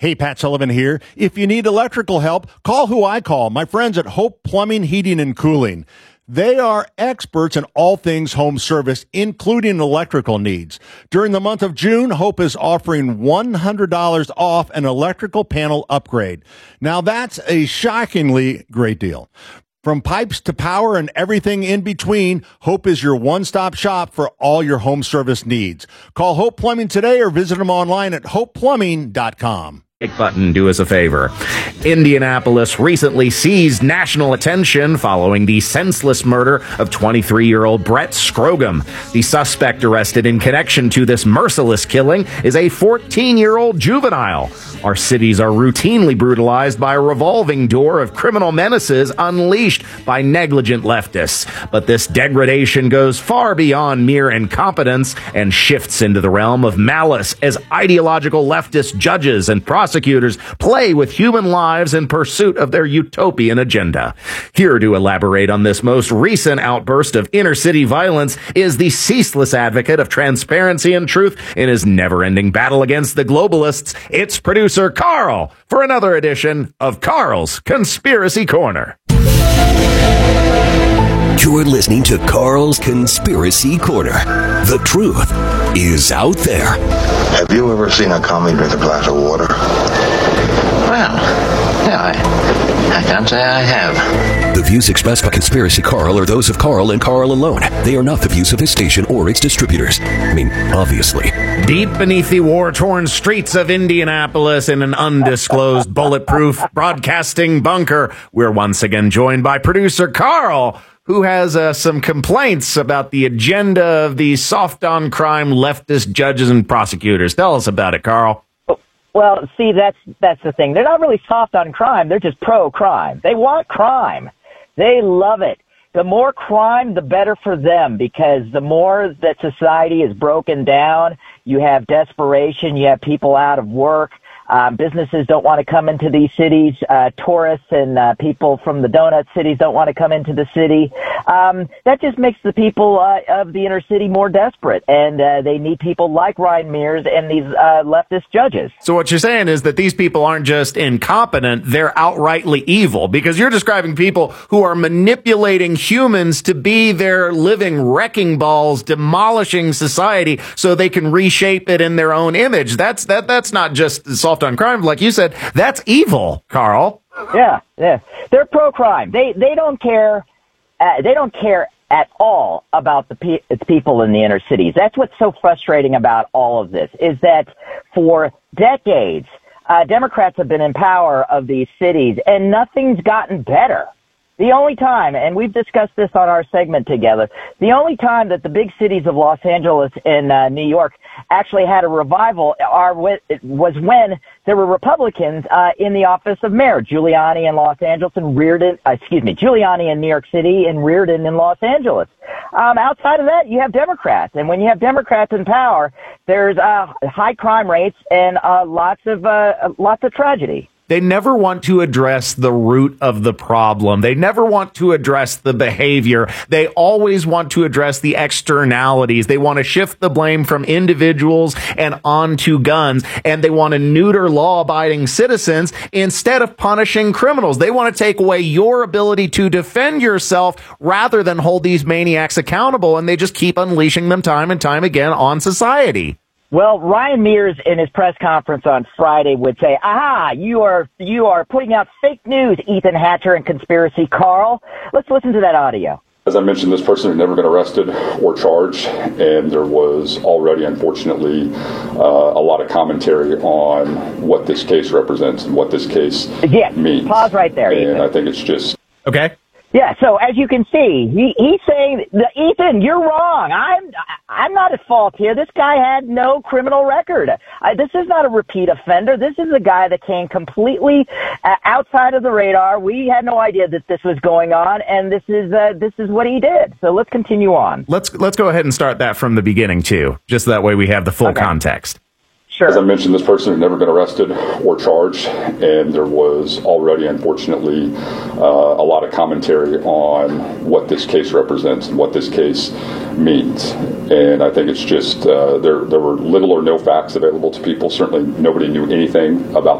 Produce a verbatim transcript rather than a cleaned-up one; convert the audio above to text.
Hey, Pat Sullivan here. If you need electrical help, call who I call, my friends at Hope Plumbing, Heating, and Cooling. They are experts in all things home service, including electrical needs. During the month of June, Hope is offering one hundred dollars off an electrical panel upgrade. Now, that's a shockingly great deal. From pipes to power and everything in between, Hope is your one-stop shop for all your home service needs. Call Hope Plumbing today or visit them online at hope plumbing dot com. Button, do us a favor. Indianapolis recently seized national attention following the senseless murder of twenty-three-year-old Brett Scrogum. The suspect arrested in connection to this merciless killing is a fourteen-year-old juvenile. Our cities are routinely brutalized by a revolving door of criminal menaces unleashed by negligent leftists. But this degradation goes far beyond mere incompetence and shifts into the realm of malice as ideological leftist judges and prosecutors play with human lives in pursuit of their utopian agenda. Here to elaborate on this most recent outburst of inner-city violence is the ceaseless advocate of transparency and truth in his never-ending battle against the globalists. It's producer Carl for another edition of Carl's Conspiracy Corner. You're listening to Carl's Conspiracy Corner. The truth is out there. Have you ever seen a commie drink a glass of water? Well, yeah, I, I can't say I have. The views expressed by Conspiracy Carl are those of Carl and Carl alone. They are not the views of his station or its distributors. I mean, obviously. Deep beneath the war-torn streets of Indianapolis in an undisclosed bulletproof broadcasting bunker, we're once again joined by producer Carl, who has uh, some complaints about the agenda of these soft-on-crime leftist judges and prosecutors. Tell us about it, Carl. Well, see, that's that's the thing. They're not really soft on crime. They're just pro-crime. They want crime. They love it. The more crime, the better for them, because the more that society is broken down, you have desperation, you have people out of work. Um, businesses don't want to come into these cities. Uh, tourists and uh, people from the donut cities don't want to come into the city. Um, that just makes the people uh, of the inner city more desperate, and uh, they need people like Ryan Mears and these uh, leftist judges. So what you're saying is that these people aren't just incompetent, they're outrightly evil, because you're describing people who are manipulating humans to be their living wrecking balls, demolishing society so they can reshape it in their own image. That's that. That's not just soft on crime, like you said. That's evil, Carl. Yeah, yeah. They're pro-crime. They they don't care. Uh, they don't care at all about the pe- it's people in the inner cities. That's what's so frustrating about all of this, is that for decades, uh, Democrats have been in power of these cities, and nothing's gotten better. The only time, and we've discussed this on our segment together, the only time that the big cities of Los Angeles and uh, New York actually had a revival are was when there were Republicans uh, in the office of mayor. Giuliani in Los Angeles and Reardon, uh, excuse me, Giuliani in New York City and Reardon in Los Angeles. Um, outside of that, you have Democrats. And when you have Democrats in power, there's uh, high crime rates and uh, lots of uh, lots of tragedy. They never want to address the root of the problem. They never want to address the behavior. They always want to address the externalities. They want to shift the blame from individuals and onto guns. And they want to neuter law-abiding citizens instead of punishing criminals. They want to take away your ability to defend yourself rather than hold these maniacs accountable. And they just keep unleashing them time and time again on society. Well, Ryan Mears in his press conference on Friday would say, aha, you are you are putting out fake news, Ethan Hatcher and Conspiracy Carl. Let's listen to that audio. As I mentioned, this person had never been arrested or charged, and there was already, unfortunately, uh, a lot of commentary on what this case represents and what this case yes, means. Pause right there, And Ethan. I think it's just... Okay. Yeah, so as you can see, he, he's saying, Ethan, you're wrong. I'm I'm not at fault here. This guy had no criminal record. I, this is not a repeat offender. This is a guy that came completely uh, outside of the radar. We had no idea that this was going on, and this is uh, this is what he did. So let's continue on. Let's let's go ahead and start that from the beginning too, just that way we have the full Okay. context. Sure. As I mentioned, this person had never been arrested or charged, and there was already, unfortunately, uh, a lot of commentary on what this case represents and what this case means. And I think it's just uh, there there were little or no facts available to people. Certainly nobody knew anything about